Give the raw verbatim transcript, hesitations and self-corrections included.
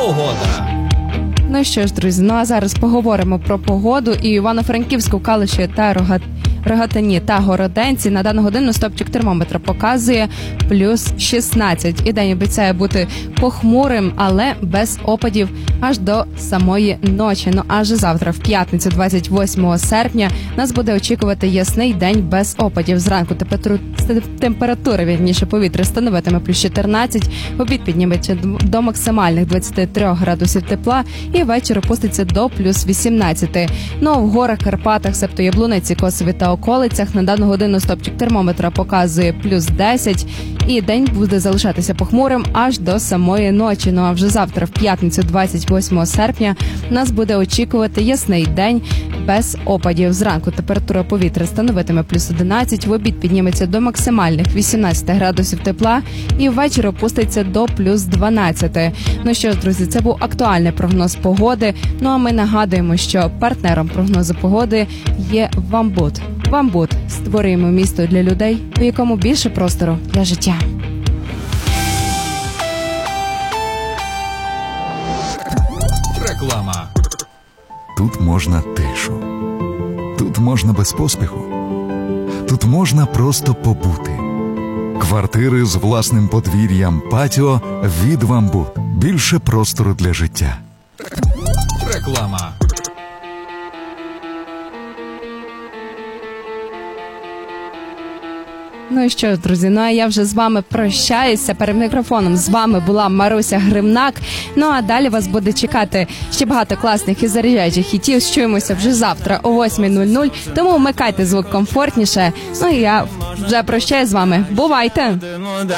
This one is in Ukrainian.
Погода. Ну що ж, друзі, ну а зараз поговоримо про погоду. І Івано-Франківську, Калуші та Рогат... Рогатині та Городенці на дану годину стопчик термометра показує плюс шістнадцять. І день обіцяє бути похмурим, але без опадів аж до самої ночі. Ну аж завтра, в п'ятницю, двадцять восьмого серпня, нас буде очікувати ясний день без опадів. Зранку температура, температура вірніше повітря становитиме плюс чотирнадцять, в обід підніметься до максимальних двадцяти трьох градусів тепла і ввечері опуститься до плюс вісімнадцяти. Ну а в горах, Карпатах, себто Яблуниці, Косові та околицях на дану годину стопчик термометра показує плюс десять, і день буде залишатися похмурим аж до самої ночі. Ну а вже завтра, в п'ятницю, двадцять восьмого серпня, нас буде очікувати ясний день без опадів. Зранку температура повітря становитиме плюс одинадцять, в обід підніметься до максимальних вісімнадцяти градусів тепла і ввечері опуститься до плюс дванадцяти. Ну що ж, друзі, це був актуальний прогноз погоди. Ну а ми нагадуємо, що партнером прогнозу погоди є Вамбут. Вамбут. Створюємо місто для людей, у якому більше простору для життя. Реклама. Тут можна тишу. Тут можна без поспіху. Тут можна просто побути. Квартири з власним подвір'ям, патіо від Вамбут. Більше простору для життя. Реклама. Ну і що ж, друзі, ну а я вже з вами прощаюся. Перед мікрофоном з вами була Маруся Гримнак. Ну а далі вас буде чекати ще багато класних і заряджаючих хітів. Чуємося вже завтра о восьмій нуль нуль, тому вмикайте звук комфортніше. Ну і я вже прощаюсь з вами. Бувайте!